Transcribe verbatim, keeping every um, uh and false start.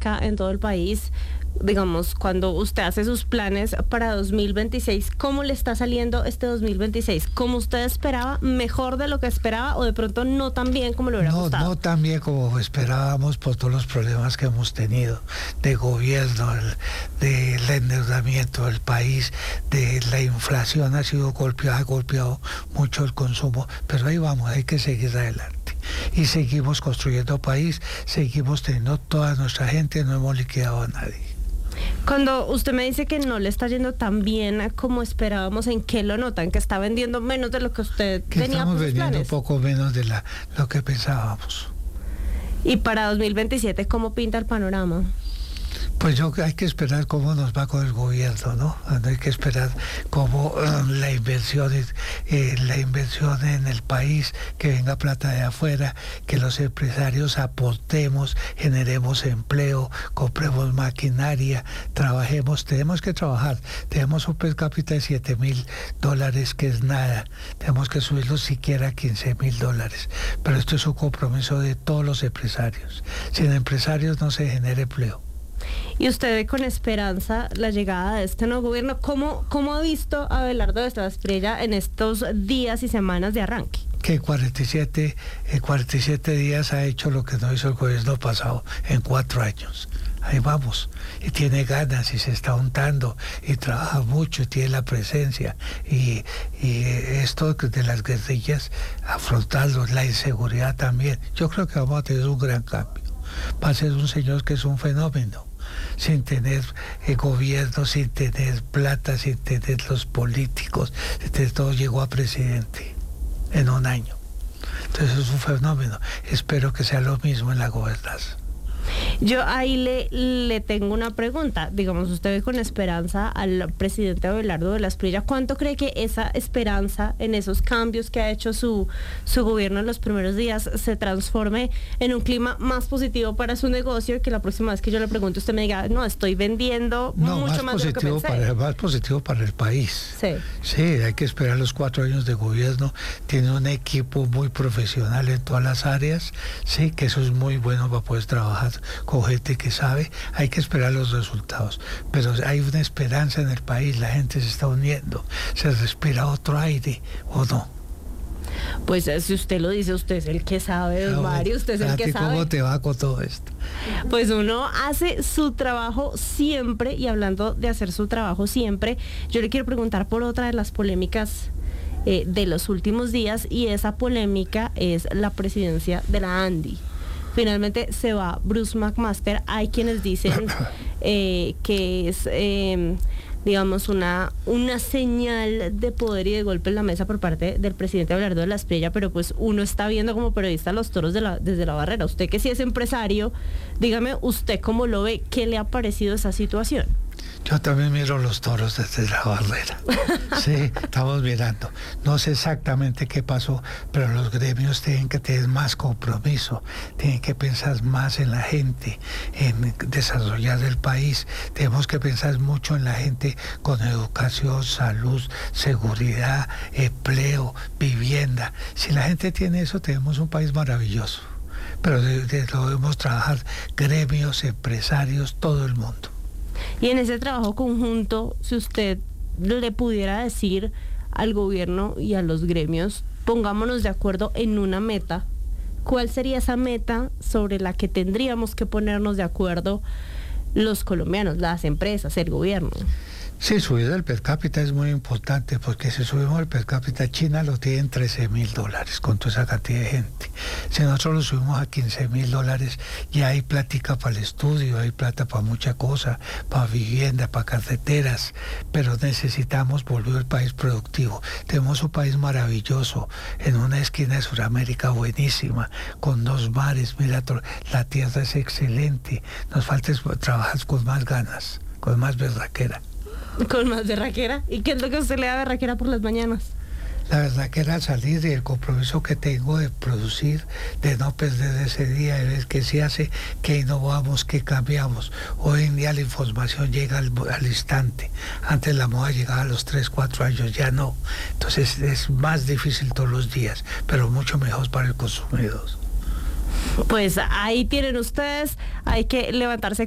seca en todo el país. Digamos, cuando usted hace sus planes para dos mil veintiséis, ¿cómo le está saliendo este dos mil veintiséis? ¿Cómo usted esperaba? ¿Mejor de lo que esperaba o de pronto no tan bien como le hubiera no, gustado? No tan bien como esperábamos por todos los problemas que hemos tenido de gobierno, el, del endeudamiento del país, de la inflación ha sido golpeada, ha golpeado mucho el consumo, pero ahí vamos, hay que seguir adelante. Y seguimos construyendo país, seguimos teniendo toda nuestra gente, no hemos liquidado a nadie. Cuando usted me dice que no le está yendo tan bien como esperábamos, ¿en qué lo notan? ¿Que está vendiendo menos de lo que usted que tenía estamos por sus vendiendo planes? un poco menos de la, lo que pensábamos. Y para dos mil veintisiete, ¿cómo pinta el panorama? Pues yo hay que esperar cómo nos va con el gobierno, ¿no? Hay que esperar cómo uh, la inversión, eh, la inversión en el país, que venga plata de afuera, que los empresarios aportemos, generemos empleo, compremos maquinaria, trabajemos, tenemos que trabajar, tenemos un per cápita de siete mil dólares, que es nada, tenemos que subirlo siquiera a quince mil dólares, pero esto es un compromiso de todos los empresarios. Sin empresarios no se genera empleo. Y usted ve con esperanza la llegada de este nuevo gobierno. ¿Cómo, cómo ha visto a Abelardo de la Espriella en estos días y semanas de arranque? Que en cuarenta y siete, en cuarenta y siete días ha hecho lo que no hizo el gobierno pasado en cuatro años. Ahí vamos. Y tiene ganas y se está untando y trabaja mucho y tiene la presencia. Y, y esto de las guerrillas, afrontarlo, la inseguridad también. Yo creo que vamos a tener un gran cambio. Va a ser un señor que es un fenómeno, sin tener eh, gobierno, sin tener plata, sin tener los políticos, entonces todo llegó a presidente en un año. Entonces es un fenómeno. Espero que sea lo mismo en la gobernanza. Yo ahí le, le tengo una pregunta. Digamos, usted ve con esperanza al presidente Abelardo de la Espriella. ¿Cuánto cree que esa esperanza en esos cambios que ha hecho su, su gobierno en los primeros días se transforme en un clima más positivo para su negocio, y que la próxima vez que yo le pregunte usted me diga, no, estoy vendiendo no, mucho más, más positivo de lo que pensé? Para, más positivo para el país. Sí. Sí, hay que esperar los cuatro años de gobierno. Tiene un equipo muy profesional en todas las áreas. Sí, que eso es muy bueno para poder trabajar con gente que sabe. Hay que esperar los resultados, pero hay una esperanza en el país, la gente se está uniendo, se respira otro aire, ¿o no? Pues si usted lo dice, usted es el que sabe, don Mario, usted es el que sabe. ¿Cómo te va con todo esto? Pues uno hace su trabajo siempre, y hablando de hacer su trabajo siempre, yo le quiero preguntar por otra de las polémicas eh, de los últimos días, y esa polémica es la presidencia de la ANDI. Finalmente se va Bruce McMaster. Hay quienes dicen eh, que es, eh, digamos, una, una señal de poder y de golpe en la mesa por parte del presidente Abelardo de la Espriella, pero pues uno está viendo como periodista los toros de la, desde la barrera. Usted que sí es empresario, dígame, ¿usted cómo lo ve? ¿Qué le ha parecido esa situación? Yo también miro los toros desde la barrera. Sí, estamos mirando. No sé exactamente qué pasó, pero los gremios tienen que tener más compromiso, tienen que pensar más en la gente, en desarrollar el país. Tenemos que pensar mucho en la gente con educación, salud, seguridad, empleo, vivienda. Si la gente tiene eso, tenemos un país maravilloso. Pero de, de, lo debemos trabajar gremios, empresarios, todo el mundo. Y en ese trabajo conjunto, si usted le pudiera decir al gobierno y a los gremios, pongámonos de acuerdo en una meta, ¿cuál sería esa meta sobre la que tendríamos que ponernos de acuerdo los colombianos, las empresas, el gobierno? Sí, subir el per cápita es muy importante, porque si subimos el per cápita, China lo tiene en trece mil dólares con toda esa cantidad de gente. Si nosotros lo subimos a quince mil dólares, ya hay plática para el estudio, hay plata para mucha cosa, para vivienda, para carreteras, pero necesitamos volver al país productivo. Tenemos un país maravilloso, en una esquina de Sudamérica buenísima, con dos mares, mira, la tierra es excelente, nos falta trabajar con más ganas, con más berraquera. Con más berraquera. ¿Y qué es lo que a usted le da berraquera por las mañanas? La verdad que era salir, y el compromiso que tengo de producir, de no perder ese día, de ver qué se hace, qué innovamos, qué cambiamos. Hoy en día la información llega al, al instante. Antes la moda llegaba a los tres, cuatro años, ya no. Entonces es más difícil todos los días, pero mucho mejor para el consumidor. Pues ahí tienen ustedes, hay que levantarse